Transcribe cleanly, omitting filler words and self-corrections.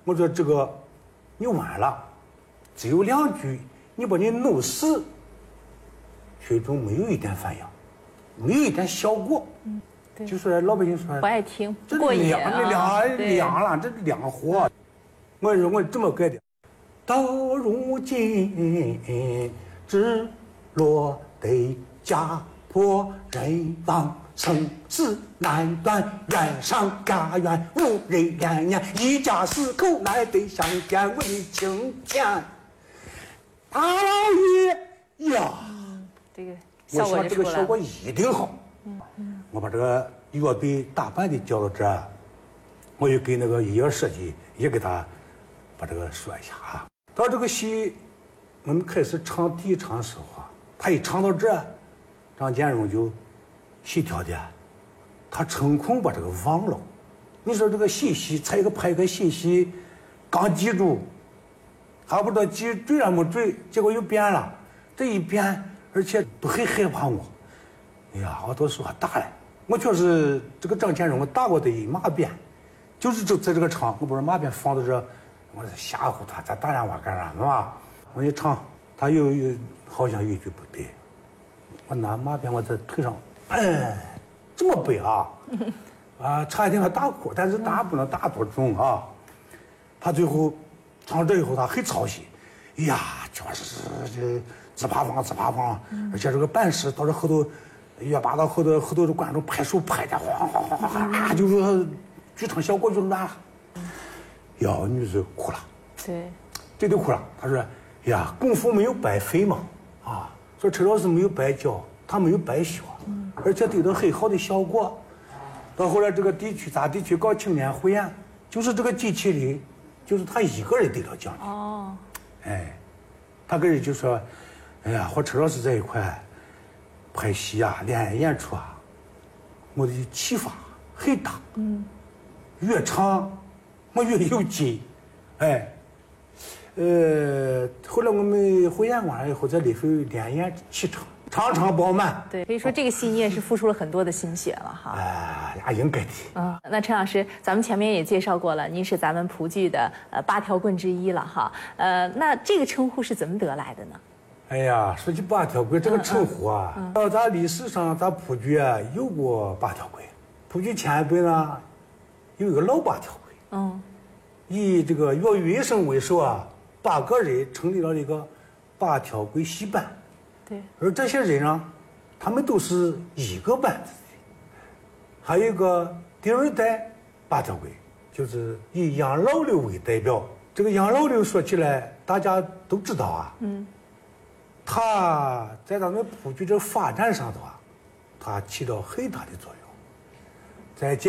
我说这个你完了，只有2句，你把你弄死，群众没有一点反应，没有一点效果。 对， 就说老百姓说不爱听， 这过瘾凉了，这凉活。我说我这么改的，到如今只落得家破人亡，生死难断，冤上加冤，无人怜念，一家4口来得相见，为情天。大老爷呀， 这个我效果说这个效果就出来了。 一定好。我把这个乐队大半的叫到这儿，我又给那个音乐设计也给他把这个说一下啊。到这个戏，我们开始唱第一场的时候啊，他一唱到这儿，张建荣就戏跳的，他成功把这个忘了。你说这个新戏才一个拍个新戏，刚记住，还不知道记对了没对，结果又变了。这一变，而且都很害怕我。哎呀，我都说打了。我确实这个张建荣我打过的马鞭，就是在这个场，我不是马鞭放到这，我吓唬他，咱打电话干啥嘛？我一唱，他又好像有一句不对，我拿马鞭我在腿上，这么背啊，差一点他打哭，但是打不能打多重啊。他最后唱这以后，他很操心，哎呀，确实这自怕慌，而且这个办事到这后头。越扒到后头的观众拍手拍的哗，就是剧场效果就乱了。姚女士哭了，对，就哭了。她说：“呀，功夫没有白费嘛，啊，说陈老师没有白教，他没有白学，而且得到很好的效果。到后来这个咱地区搞青年汇演，就是这个机器人，就是他一个人得到奖励。哦，哎，他跟人就说，哎呀，和陈老师在一块。”拍戏啊，演出啊，我的启发很大。越唱我越有劲，哎，后来我们汇演完了以后，在里头连演7场，场爆满。 对，可以说这个戏你也是付出了很多的心血了哈。 应该的。那陈老师，咱们前面也介绍过了，您是咱们蒲剧的8条棍之一了哈。那这个称呼是怎么得来的呢？ 哎呀，说起8条棍这个称呼啊，到咱历史上咱蒲剧啊有过8条棍，蒲剧前辈呢有一个老8条棍，以这个岳云生为首啊，8个人成立了一个8条棍戏班， 对， 而这些人呢，他们都是一个班子的，还有一个第2代8条棍，就是以杨老六为代表。这个杨老六说起来，大家都知道啊，他在咱们蒲剧这发展上的话，他起到很大的作用，在